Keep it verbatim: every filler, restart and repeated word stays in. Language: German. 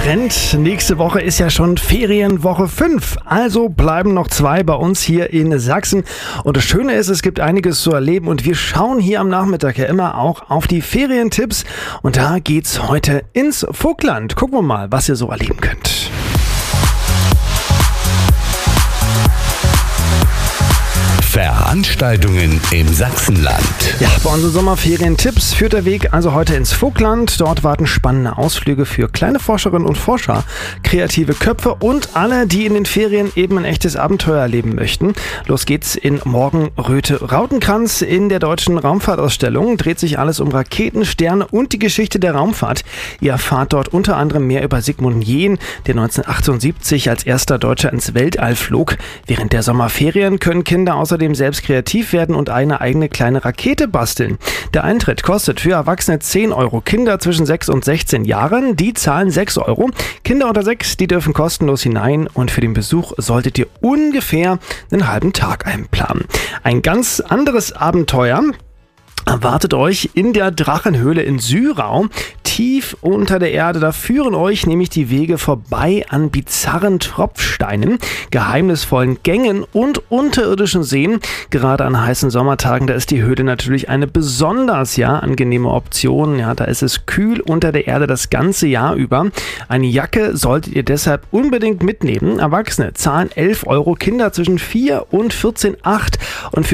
Trend. Nächste Woche ist ja schon Ferienwoche fünf. Also bleiben noch zwei bei uns hier in Sachsen. Und das Schöne ist, es gibt einiges zu erleben. Und wir schauen hier am Nachmittag ja immer auch auf die Ferientipps. Und da geht's heute ins Vogtland. Gucken wir mal, was ihr so erleben könnt. Veranstaltungen im Sachsenland. Ja, bei unseren Sommerferientipps führt der Weg also heute ins Vogtland. Dort warten spannende Ausflüge für kleine Forscherinnen und Forscher, kreative Köpfe und alle, die in den Ferien eben ein echtes Abenteuer erleben möchten. Los geht's in Morgenröte-Rautenkranz. In der Deutschen Raumfahrtausstellung dreht sich alles um Raketen, Sterne und die Geschichte der Raumfahrt. Ihr erfahrt dort unter anderem mehr über Sigmund Jähn, der neunzehnhundertachtundsiebzig als erster Deutscher ins Weltall flog. Während der Sommerferien können Kinder außerdem selbst kreativ werden und eine eigene kleine Rakete basteln. Der Eintritt kostet für Erwachsene zehn Euro. Kinder zwischen sechs und sechzehn Jahren, die zahlen sechs Euro. Kinder unter sechs, die dürfen kostenlos hinein und für den Besuch solltet ihr ungefähr einen halben Tag einplanen. Ein ganz anderes Abenteuer erwartet euch in der Drachenhöhle in Syrau, tief unter der Erde. Da führen euch nämlich die Wege vorbei an bizarren Tropfsteinen, geheimnisvollen Gängen und unterirdischen Seen. Gerade an heißen Sommertagen, da ist die Höhle natürlich eine besonders ja angenehme Option. Ja, da ist es kühl unter der Erde das ganze Jahr über. Eine Jacke solltet ihr deshalb unbedingt mitnehmen. Erwachsene zahlen elf Euro, Kinder zwischen vier und vierzehn Komma acht und für